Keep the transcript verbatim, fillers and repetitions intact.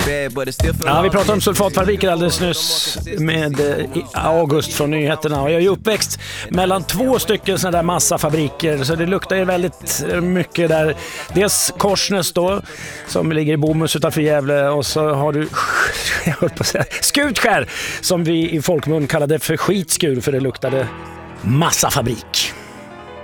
Ja, vi pratade om sulfatfabriker alldeles nyss med August från nyheterna. Och jag är uppväxt mellan två stycken sådana där massafabriker, så det luktar ju väldigt mycket där. Dels Korsnäs då, som ligger i Bomhus utanför Gävle, och så har du jag höll på att säga, Skutskär, som vi i folkmun kallade för skitskur, för det luktade massafabrik.